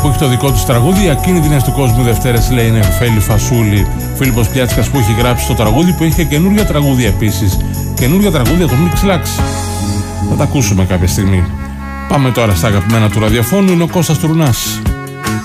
που έχει το δικό του τραγούδι. Ακίνητη είναι του κόσμου Δευτέρες, λέει Νεφέλη Φασούλη. Φίλιππος Πιάτσικας που έχει γράψει το τραγούδι, που έχει και καινούργια τραγούδια επίσης. Καινούργια τραγούδια του Mix Lax. Θα τα ακούσουμε κάποια στιγμή. Πάμε τώρα στα αγαπημένα του ραδιοφώνου. Είναι ο Κώστας Τουρνάς.